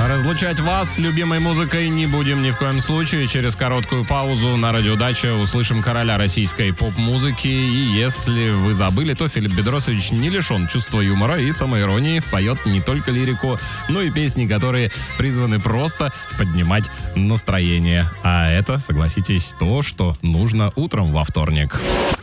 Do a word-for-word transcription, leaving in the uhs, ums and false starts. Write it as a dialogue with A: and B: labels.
A: Разлучать вас с любимой музыкой не будем ни в коем случае. Через короткую паузу на Радио Дача услышим короля российской поп-музыки. И если вы забыли, то Филипп Бедросович не лишен чувства юмора и самоиронии. Поет не только лирику, но и песни, которые призваны просто поднимать настроение. А это, согласитесь, то, что нужно утром во вторник.